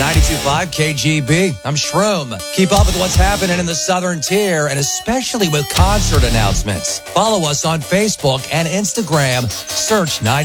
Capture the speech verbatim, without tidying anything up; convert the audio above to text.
ninety-two point five K G B. I'm Shroom. Keep up with what's happening in the Southern Tier, and especially with concert announcements. Follow us on Facebook and Instagram. Search ninety.